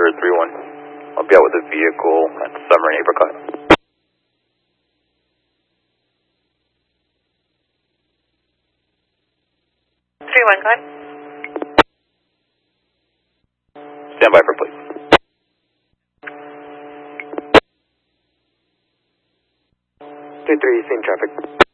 3-1. I'll be out with a vehicle at Summer and Apricot. 3-1, go ahead. Stand by for please. 2-3, same traffic.